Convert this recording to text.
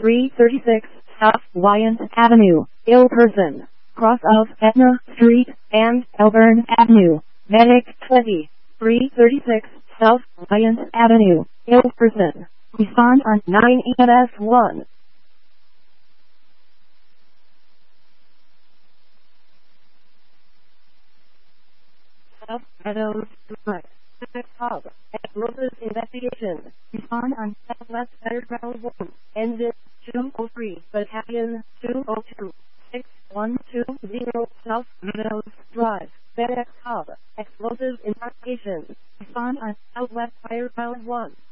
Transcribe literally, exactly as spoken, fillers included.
three thirty-six South Wyant Avenue, ill person, cross of Etna Street and Elburn Avenue. Medic twenty, three thirty-six South Wyant Avenue, ill person. Respond on nine E M S one. South Meadows Drive. Hub. Explosive investigation. Respond on Southwest Underground one. Engine two oh three. Battalion two oh two. six one two zero South Meadows Drive. FedEx Hub. Explosive investigation. Respond on Southwest Fireground one.